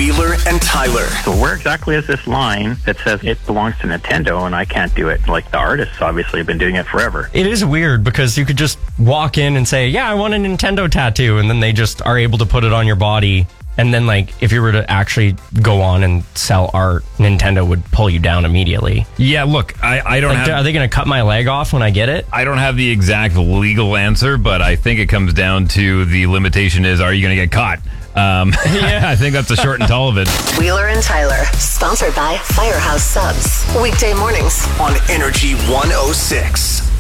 Wheeler and Tyler. So where exactly is this line that says it belongs to Nintendo and I can't do it? Like, the artists obviously have been doing it forever. It is weird because you could just walk in and say, yeah, I want a Nintendo tattoo, and then they just are able to put it on your body. And then, like, if you were to actually go on and sell art, Nintendo would pull you down immediately. Yeah, look, I don't have... Are they going to cut my leg off when I get it? I don't have the exact legal answer, but I think it comes down to the limitation is, are you going to get caught? Yeah, I think that's the short and tall of it. Wheeler and Tyler, sponsored by Firehouse Subs. Weekday mornings on Energy 106.